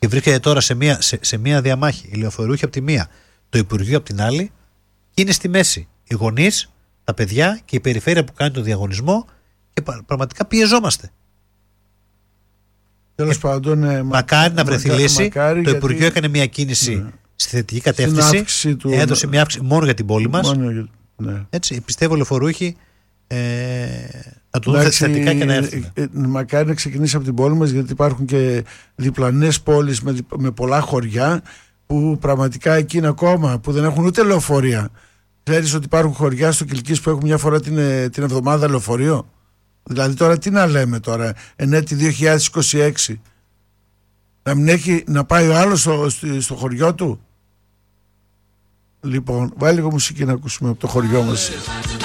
Και βρίσκεται τώρα σε μία διαμάχη. Οι λεωφορείουχοι από τη μία, το Υπουργείο από την άλλη, και είναι στη μέση οι γονείς, τα παιδιά και η περιφέρεια που κάνει τον διαγωνισμό, και πραγματικά πιεζόμαστε. Τέλος πάντων, μακάρι να βρεθεί λύση. Το Υπουργείο έκανε μια κίνηση στη θετική κατεύθυνση. Έδωσε μια αύξηση μόνο για την πόλη μας. Έτσι, πιστεύω οι λεωφορείουχοι να το δουν θετικά και να έρθουν. Μακάρι να ξεκινήσει από την πόλη μας, γιατί υπάρχουν και διπλανές πόλεις με πολλά χωριά που πραγματικά εκεί είναι ακόμα, που δεν έχουν ούτε λεωφορεία. Ξέρεις ότι υπάρχουν χωριά στο Κιλκής που έχουν μια φορά την εβδομάδα λεωφορείο? Δηλαδή τώρα τι να λέμε τώρα, εν έτη 2026, να μην έχει να πάει ο άλλος στο χωριό του? Λοιπόν, βάλει λίγο μουσική να ακούσουμε από το χωριό μας.